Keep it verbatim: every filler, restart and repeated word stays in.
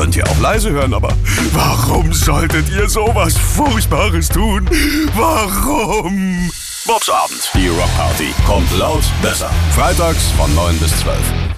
Könnt ihr auch leise hören, aber warum solltet ihr sowas Furchtbares tun? Warum? Bobs Abend, die Rockparty. Kommt laut besser. Freitags von neun bis zwölf.